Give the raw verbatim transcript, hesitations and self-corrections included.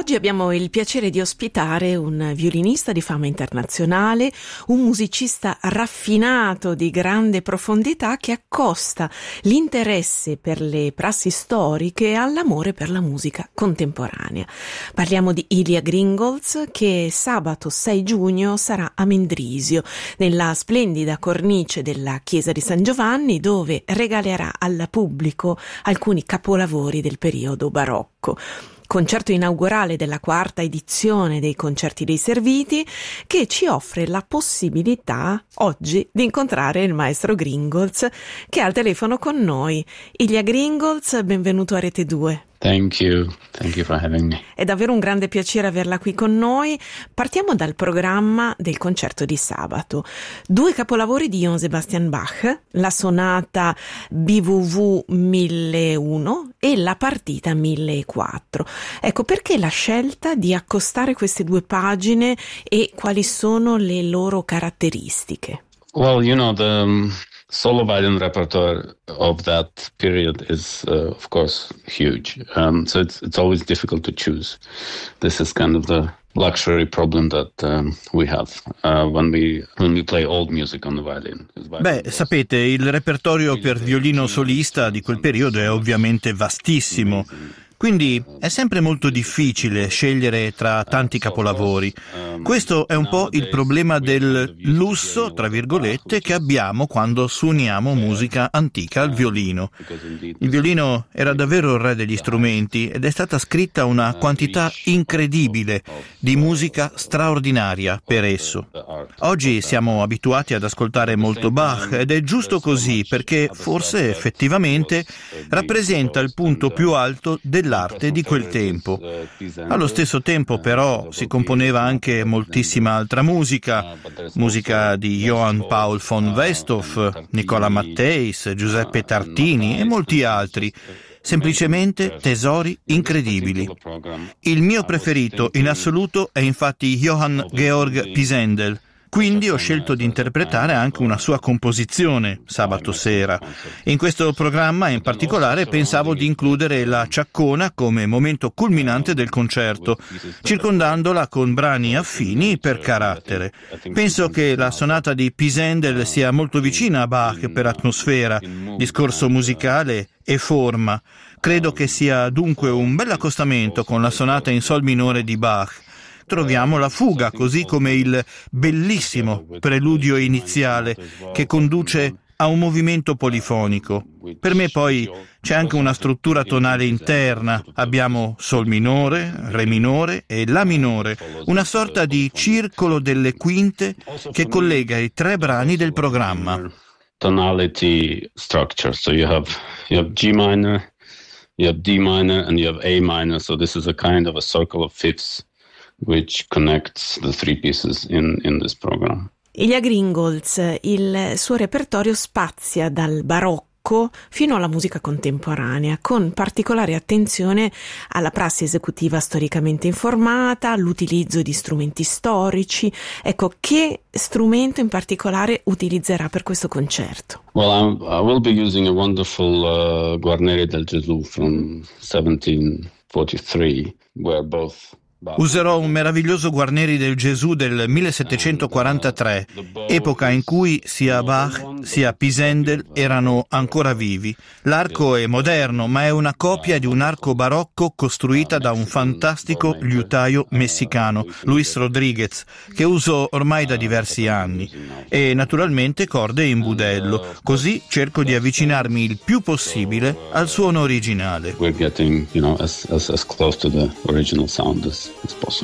Oggi abbiamo il piacere di ospitare un violinista di fama internazionale, un musicista raffinato di grande profondità che accosta l'interesse per le prassi storiche all'amore per la musica contemporanea. Parliamo di Ilya Gringolz, che sabato sei giugno sarà a Mendrisio, nella splendida cornice della chiesa di San Giovanni, dove regalerà al pubblico alcuni capolavori del periodo barocco. Concerto inaugurale della quarta edizione dei Concerti dei Serviti, che ci offre la possibilità oggi di incontrare il maestro Gringolz, che è al telefono con noi. Ilya Gringolz, benvenuto a Rete due. Thank you, thank you for having me. È davvero un grande piacere averla qui con noi. Partiamo dal programma del concerto di sabato. Due capolavori di Johann Sebastian Bach, la sonata B W V milleuno e la partita millequattro. Ecco, perché la scelta di accostare queste due pagine e quali sono le loro caratteristiche? Well, you know, the um, solo violin repertoire of that period is, uh, of course, huge. Um, so it's it's always difficult to choose. This is kind of the luxury problem that um, we have uh, when we when we play old music on the violin. Beh, sapete, il repertorio per violino solista di quel periodo è ovviamente vastissimo. Quindi è sempre molto difficile scegliere tra tanti capolavori. Questo è un po' il problema del lusso, tra virgolette, che abbiamo quando suoniamo musica antica al violino. Il violino era davvero il re degli strumenti ed è stata scritta una quantità incredibile di musica straordinaria per esso. Oggi siamo abituati ad ascoltare molto Bach ed è giusto così, perché forse effettivamente rappresenta il punto più alto del l'arte di quel tempo. Allo stesso tempo però si componeva anche moltissima altra musica, musica di Johann Paul von Westhoff, Nicola Matteis, Giuseppe Tartini e molti altri. Semplicemente tesori incredibili. Il mio preferito in assoluto è infatti Johann Georg Pisendel. Quindi ho scelto di interpretare anche una sua composizione sabato sera. In questo programma in particolare pensavo di includere la ciaccona come momento culminante del concerto, circondandola con brani affini per carattere. Penso che la sonata di Pisendel sia molto vicina a Bach per atmosfera, discorso musicale e forma. Credo che sia dunque un bel accostamento con la sonata in sol minore di Bach. Troviamo la fuga, così come il bellissimo preludio iniziale che conduce a un movimento polifonico. Per me poi c'è anche una struttura tonale interna. Abbiamo sol minore, re minore e la minore, una sorta di circolo delle quinte che collega i tre brani del programma. Tonality structure, so you have you have G minor, you have D minor and you have A minor, so this is a kind of a circle of fifths which connects the three pieces in, in this program. Ilya Gringolz, il suo repertorio spazia dal barocco fino alla musica contemporanea, con particolare attenzione alla prassi esecutiva storicamente informata, all'utilizzo di strumenti storici. Ecco, che strumento in particolare utilizzerà per questo concerto? Well, I'm, I will be using a wonderful uh, Guarneri del Gesù from seventeen forty-three, where both Userò un meraviglioso Guarneri del Gesù del millesettecentoquarantatré, epoca in cui sia Bach sia Pisendel erano ancora vivi. L'arco è moderno, ma è una copia di un arco barocco costruita da un fantastico liutaio messicano, Luis Rodriguez, che uso ormai da diversi anni, e naturalmente corde in budello, così cerco di avvicinarmi il più possibile al suono originale. We're getting, you know, as, as, as close to the original sound as It's possible.